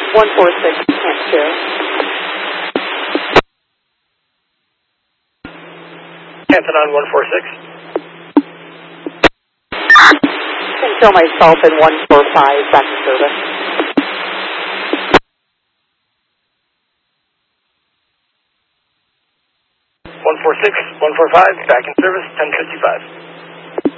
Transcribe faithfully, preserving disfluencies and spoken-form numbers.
one four six, can't share. Canton on one four six. Can show myself in one four five, back in service. one four six, one four five, back in service, ten fifty-five.